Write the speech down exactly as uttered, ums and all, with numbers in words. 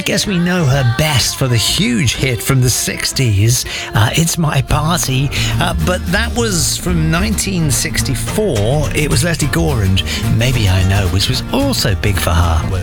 guess we know her best for the huge hit from the sixties, uh, It's My Party, uh, but that was from nineteen sixty-four. It was Lesley Gore and Maybe I Know, which was also big for her.